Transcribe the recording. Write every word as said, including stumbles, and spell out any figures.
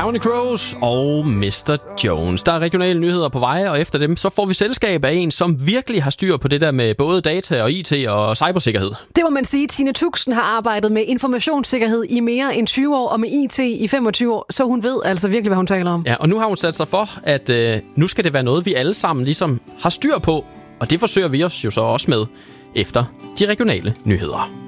Counting Crows og mister Jones. Der er regionale nyheder på vej, og efter dem så får vi selskab af en, som virkelig har styr på det der med både data og I T og cybersikkerhed. Det må man sige. Tine Tuxen har arbejdet med informationssikkerhed i mere end tyve år, og med I T i femogtyve år, så hun ved altså virkelig, hvad hun taler om. Ja, og nu har hun sat sig for, at øh, nu skal det være noget, vi alle sammen ligesom har styr på, og det forsøger vi os jo så også med efter de regionale nyheder.